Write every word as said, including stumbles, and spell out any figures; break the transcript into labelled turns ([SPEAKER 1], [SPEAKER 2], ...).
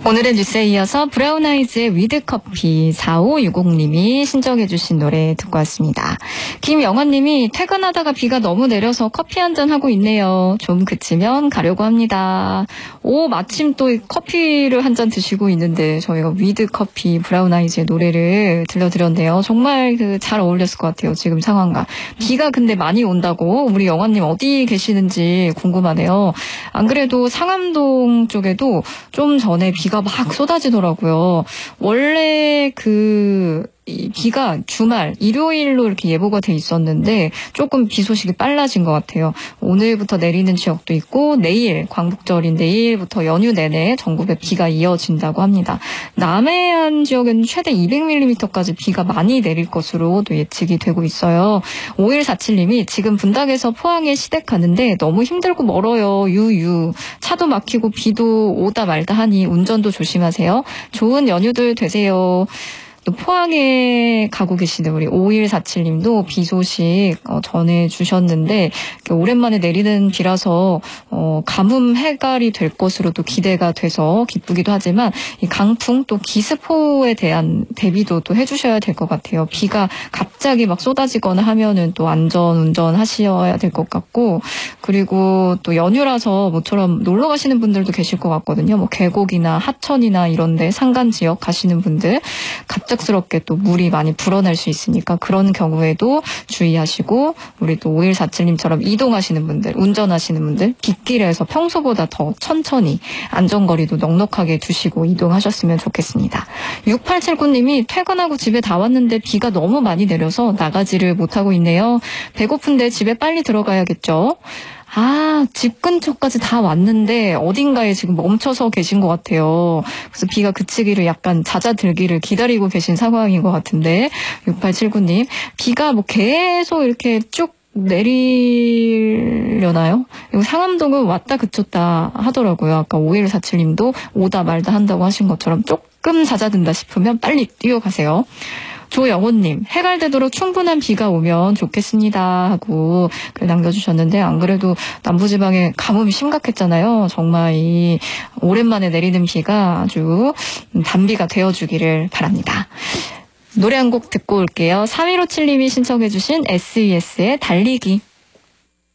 [SPEAKER 1] 오늘의 뉴스에 이어서 브라운 아이즈의 위드 커피 사오육공님이 신청해 주신 노래 듣고 왔습니다. 김영환님이 퇴근하다가 비가 너무 내려서 커피 한잔 하고 있네요. 좀 그치면 가려고 합니다. 오, 마침 또 커피를 한 잔 드시고 있는데 저희가 위드 커피 브라운 아이즈의 노래를 들려드렸네요. 정말 그 잘 어울렸을 것 같아요. 지금 상황과. 비가 근데 많이 온다고 우리 영환님 어디 계시는지 궁금하네요. 안 그래도 상암동 쪽에도 좀 전에 비가 비가 막 쏟아지더라고요. 원래 그 이 비가 주말, 일요일로 이렇게 예보가 돼 있었는데 조금 비 소식이 빨라진 것 같아요. 오늘부터 내리는 지역도 있고 내일, 광복절인 내일부터 연휴 내내 전국에 비가 이어진다고 합니다. 남해안 지역에는 최대 이백 밀리미터까지 비가 많이 내릴 것으로도 예측이 되고 있어요. 오일사칠님이 지금 분당에서 포항에 시댁 가는데 너무 힘들고 멀어요. 유유. 차도 막히고 비도 오다 말다 하니 운전도 조심하세요. 좋은 연휴들 되세요. 또 포항에 가고 계시는 우리 오일사칠님도 비 소식 어, 전해주셨는데 오랜만에 내리는 비라서 어, 가뭄 해갈이 될 것으로도 기대가 돼서 기쁘기도 하지만 이 강풍 또 기습호에 대한 대비도 또 해주셔야 될 것 같아요. 비가 갑자기 막 쏟아지거나 하면은 또 안전 운전하셔야 될 것 같고 그리고 또 연휴라서 모처럼 놀러 가시는 분들도 계실 것 같거든요. 뭐 계곡이나 하천이나 이런데 산간 지역 가시는 분들 갑작스럽게 또 물이 많이 불어날 수 있으니까 그런 경우에도 주의하시고 우리 또 오일사칠님처럼 이동하시는 분들, 운전하시는 분들 빗길에서 평소보다 더 천천히 안전거리도 넉넉하게 두시고 이동하셨으면 좋겠습니다. 육팔칠구님이 퇴근하고 집에 다 왔는데 비가 너무 많이 내려서 나가지를 못하고 있네요. 배고픈데 집에 빨리 들어가야겠죠. 아, 집 근처까지 다 왔는데 어딘가에 지금 멈춰서 계신 것 같아요. 그래서 비가 그치기를 약간 잦아들기를 기다리고 계신 상황인 것 같은데 육팔칠구님 비가 뭐 계속 이렇게 쭉 내리려나요? 상암동은 왔다 그쳤다 하더라고요. 아까 오일사칠님도 오다 말다 한다고 하신 것처럼 조금 잦아든다 싶으면 빨리 뛰어가세요. 조영호님, 해갈되도록 충분한 비가 오면 좋겠습니다 하고 글 남겨주셨는데 안 그래도 남부지방에 가뭄이 심각했잖아요. 정말 이 오랜만에 내리는 비가 아주 단비가 되어주기를 바랍니다. 노래 한 곡 듣고 올게요. 삼일오칠님이 신청해 주신 에스이에스의 달리기.